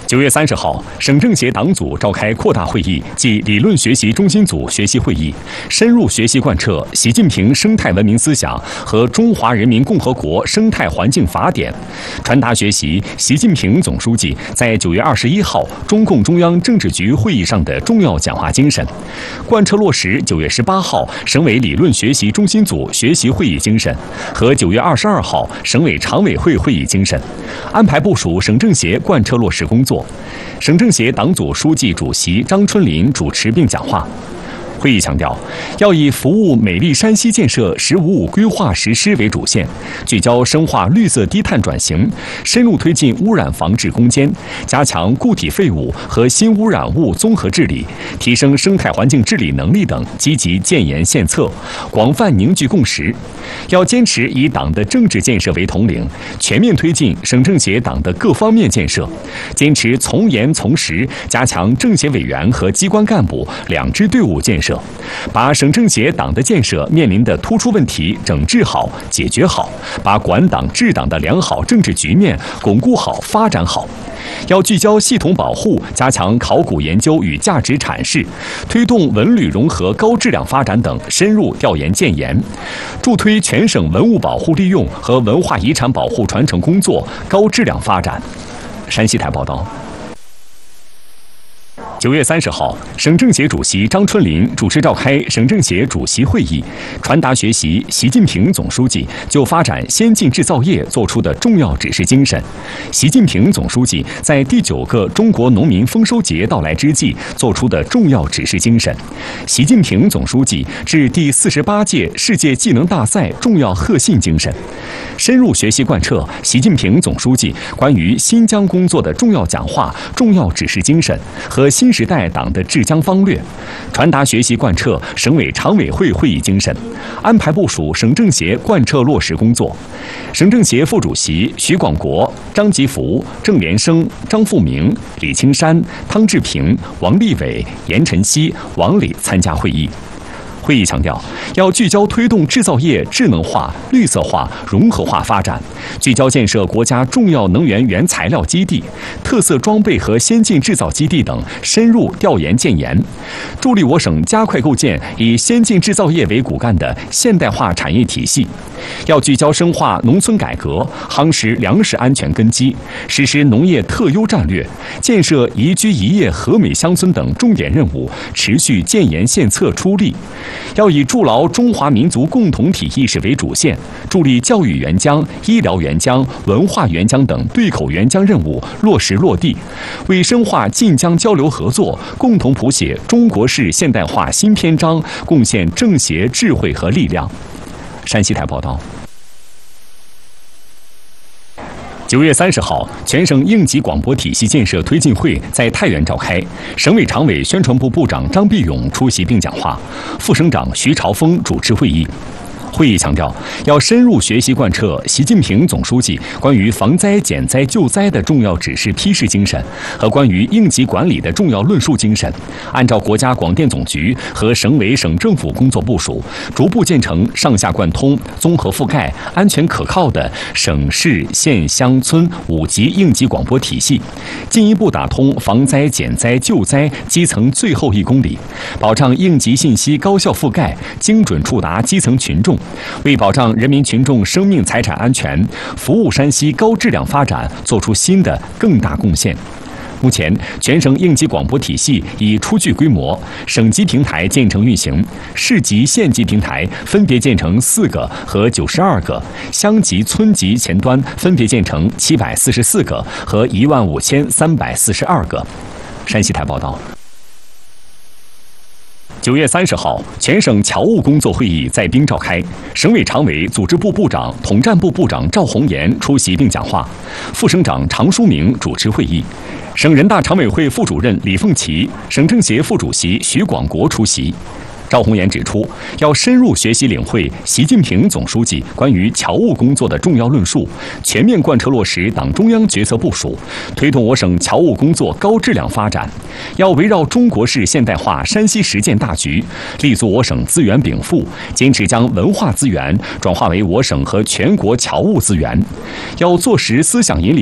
9月30号，省政协党组召开扩大会议暨理论学习中心组学习会议，深入学习贯彻习近平生态文明思想和中华人民共和国生态环境法典，传达学习习近平总书记在9月21号中共中央政治局会议上的重要讲话精神，贯彻落实9月18号省委理论学习中心组学习会议精神和9月22号省委常委会会议精神，安排部署省政协贯彻落实工作。省政协党组书记主席张春林主持并讲话。会议强调，要以服务美丽山西建设“十五五”规划实施为主线，聚焦深化绿色低碳转型，深入推进污染防治攻坚，加强固体废物和新污染物综合治理，提升生态环境治理能力等积极建言献策，广泛凝聚共识。要坚持以党的政治建设为统领，全面推进省政协党的各方面建设，坚持从严从实，加强政协委员和机关干部两支队伍建设，把省政协党的建设面临的突出问题整治好、解决好，把管党治党的良好政治局面巩固好、发展好。要聚焦系统保护，加强考古研究与价值阐释，推动文旅融合高质量发展等深入调研建言，助推全省文物保护利用和文化遗产保护传承工作高质量发展。山西台报道。9月30号，省政协主席张春林主持召开省政协主席会议，传达学习习近平总书记就发展先进制造业作出的重要指示精神。习近平总书记在第9个中国农民丰收节到来之际作出的重要指示精神。习近平总书记致第48届世界技能大赛重要贺信精神。深入学习贯彻习近平总书记关于新疆工作的重要讲话、重要指示精神和新时代党的治疆方略，传达学习贯彻省委常委会会议精神，安排部署省政协贯彻落实工作。省政协副主席徐广国、张吉福、郑连生、张富明、李青山、汤志平、王立伟、严晨曦、王磊参加会议。会议强调，要聚焦推动制造业智能化、绿色化、融合化发展，聚焦建设国家重要能源原材料基地、特色装备和先进制造基地等深入调研建言，助力我省加快构建以先进制造业为骨干的现代化产业体系。要聚焦深化农村改革，夯实粮食安全根基，实施农业特优战略，建设宜居宜业和美乡村等重点任务，持续建言献策出力。要以筑牢中华民族共同体意识为主线，助力教育援疆、医疗援疆、文化援疆等对口援疆任务落实落地，为深化晋江交流合作，共同谱写中国式现代化新篇章，贡献政协智慧和力量。山西台报道。9月30号，全省应急广播体系建设推进会在太原召开，省委常委宣传部部长张必勇出席并讲话，副省长徐朝峰主持会议。会议强调，要深入学习贯彻习近平总书记关于防灾减灾救灾的重要指示批示精神和关于应急管理的重要论述精神，按照国家广电总局和省委省政府工作部署，逐步建成上下贯通、综合覆盖、安全可靠的省市县乡村5级应急广播体系，进一步打通防灾减灾救灾基层最后1公里，保障应急信息高效覆盖、精准触达基层群众，为保障人民群众生命财产安全、服务山西高质量发展做出新的更大贡献。目前，全省应急广播体系已初具规模，省级平台建成运行，市级、县级平台分别建成4个和92个，乡级、村级前端分别建成744个和15342个。山西台报道。9月30号，全省侨务工作会议在滨召开，省委常委、组织部部长、统战部部长赵红岩出席并讲话，副省长常书明主持会议，省人大常委会副主任李凤岐、省政协副主席徐广国出席。赵红岩指出，要深入学习领会习近平总书记关于侨务工作的重要论述，全面贯彻落实党中央决策部署，推动我省侨务工作高质量发展。要围绕中国式现代化山西实践大局，立足我省资源禀赋，坚持将文化资源转化为我省和全国侨务资源。要坐实思想引领